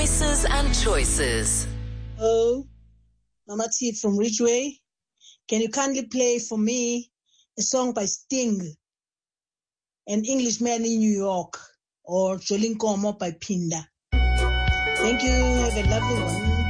Voices and choices. Oh, Mama T from Ridgeway. Can you kindly play for me a song by Sting, An Englishman in New York, or Jolinkomo by Pinda? Thank you. Have a lovely one.